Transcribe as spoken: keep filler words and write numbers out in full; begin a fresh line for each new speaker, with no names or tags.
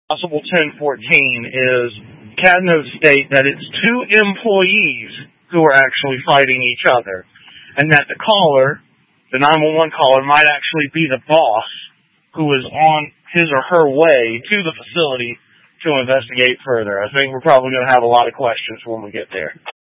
Possible ten fourteen is C A D notes state that it's two employees who are actually fighting each other, and that the caller, the nine one one caller, might actually be the boss who is on his or her way to the facility to investigate further. I think we're probably going to have a lot of questions when we get there.